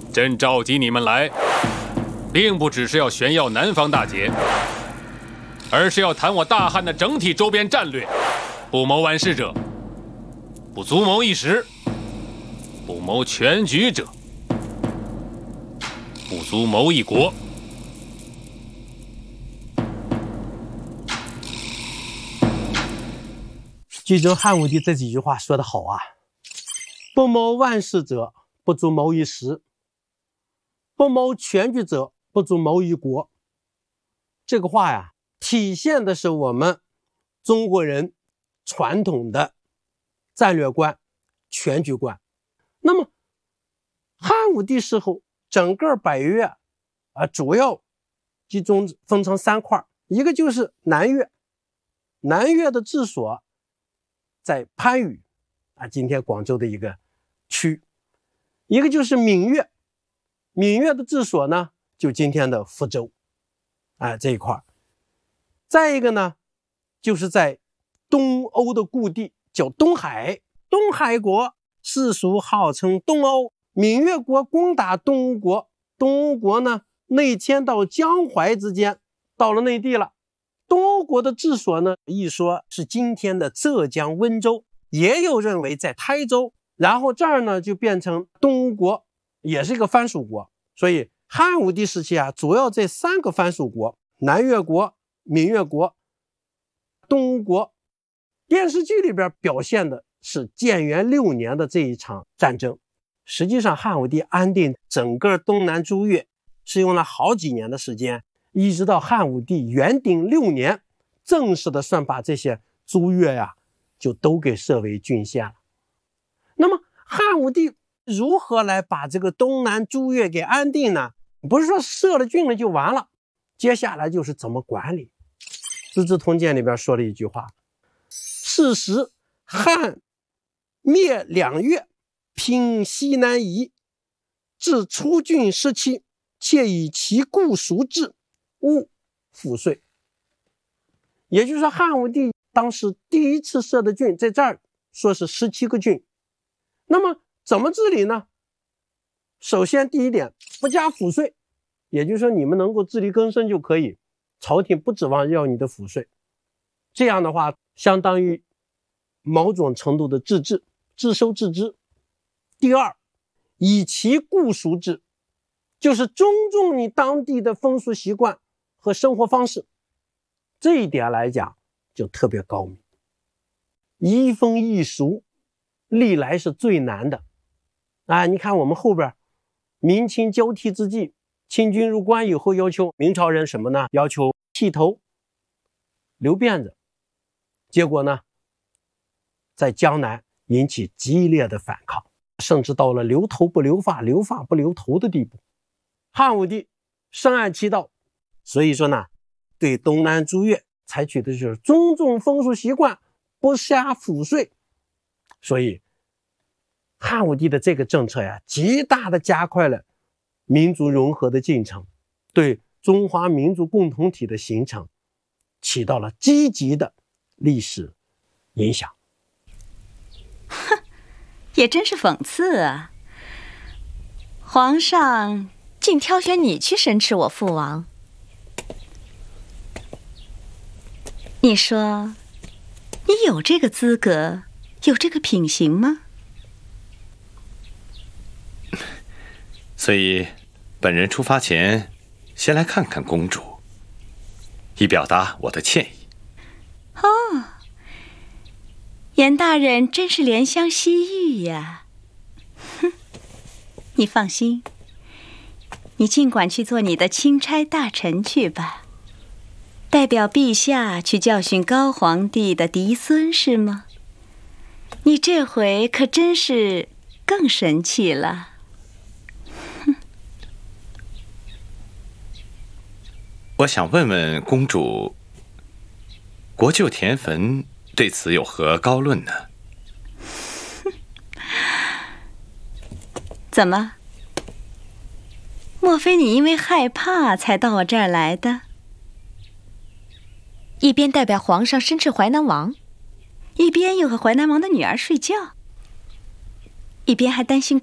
朕召集你们来，并不只是要炫耀南方大捷，而是要谈我大汉的整体周边战略。不谋万事者，不足谋一时；不谋全局者，不足谋一国。 记住汉武帝这几句话说得好啊，不谋万事者，不足谋一时；不谋全局者，不足谋一国。这个话呀，体现的是我们中国人传统的战略观、全局观。那么汉武帝时候，整个百越主要集中分成3块，一个就是南越，南越的治所在番禺今天广州的一个区；一个就是闽越，闽越的治所呢就今天的福州这一块。再一个呢就是在东欧的故地叫东海，东海国世俗号称东欧，闽越国攻打东欧国，东欧国呢内迁到江淮之间，到了内地了。东欧国的治所呢，一说是今天的浙江温州，也有认为在台州，然后这儿呢就变成东欧国，也是一个藩属国。所以汉武帝时期主要这3个藩属国，南越国、闽越国、东欧国。电视剧里边表现的是建元6年的这一场战争。实际上汉武帝安定整个东南诸越是用了好几年的时间，一直到汉武帝元鼎6年，正式的算把这些诸越就都给设为郡县了。那么汉武帝如何来把这个东南诸越给安定呢？不是说设了郡了就完了，接下来就是怎么管理。资治通鉴里边说了一句话，是时汉灭2越，平西南夷，至出郡时期，且以其故属治，勿赋税。也就是说汉武帝当时第一次设的郡，在这儿说是17个郡。那么怎么治理呢？首先第一点，不加赋税，也就是说你们能够自力更生就可以，朝廷不指望要你的赋税。这样的话相当于某种程度的自治，自收自支。第二，以其故属治，就是尊重你当地的风俗习惯和生活方式。这一点来讲就特别高明。移风易俗历来是最难的你看我们后边明清交替之际，清军入关以后要求明朝人什么呢？要求剃头留辫子，结果呢在江南引起激烈的反抗，甚至到了留头不留发，留发不留头的地步。汉武帝深谙其道，所以说呢对东南诸越采取的就是尊重风俗习惯，不加赋税。所以汉武帝的这个政策极大的加快了民族融合的进程，对中华民族共同体的形成起到了积极的历史影响。 也真是讽刺啊！皇上竟挑选你去申斥我父王，你说你有这个资格，有这个品行吗？ 所以本人出发前先来看看公主，以表达我的歉意。 严大人真是怜香惜玉呀！哼，你放心，你尽管去做你的钦差大臣去吧，代表陛下去教训高皇帝的嫡孙是吗？你这回可真是更神气了。 我想问问公主，国舅田汾对此有何高论呢？ 怎么？莫非你因为害怕才到我这儿来的？ 一边代表皇上申斥淮南王， 一边又和淮南王的女儿睡觉，一边还担心